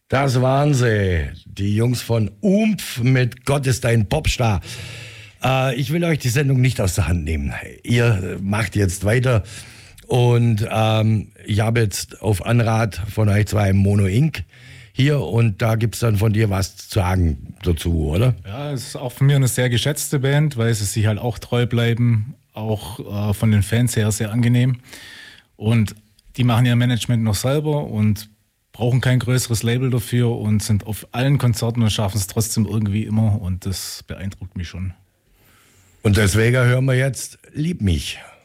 Das waren sie, die Jungs von Oomph mit Gott ist ein Popstar. Ich will euch die Sendung nicht aus der Hand nehmen. Ihr macht jetzt weiter und ich habe jetzt auf Anrat von euch zwei Mono Inc. hier und da gibt es dann von dir was zu sagen dazu, oder? Ja, es ist auch von mir eine sehr geschätzte Band, weil sie sich halt auch treu bleiben, auch von den Fans her sehr angenehm. Und die machen ihr Management noch selber und brauchen kein größeres Label dafür und sind auf allen Konzerten und schaffen es trotzdem irgendwie immer und das beeindruckt mich schon. Und deswegen hören wir jetzt Lieb mich.